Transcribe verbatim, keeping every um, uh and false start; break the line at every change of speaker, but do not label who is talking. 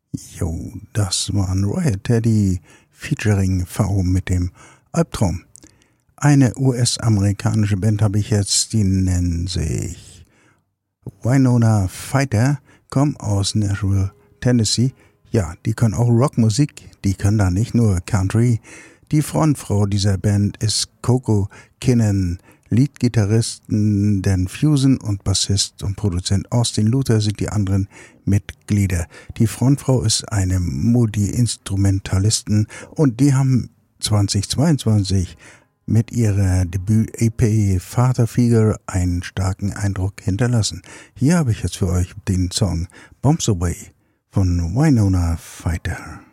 Jo, das war ein Riot Teddy featuring V mit dem Albtraum. Eine U S-amerikanische Band habe ich jetzt, die nennen sich Winona Fighter, kommen aus Nashville, Tennessee. Ja, die können auch Rockmusik, die können da nicht nur Country. Die Frontfrau dieser Band ist Coco Kinnan. Leadgitarristen Dan Fusen und Bassist und Produzent Austin Luther sind die anderen Mitglieder. Die Frontfrau ist eine Multi-Instrumentalisten und die haben zweitausendzweiundzwanzig mit ihrer Debüt-E P Father Figure einen starken Eindruck hinterlassen. Hier habe ich jetzt für euch den Song Bombs Away von Winona Fighter.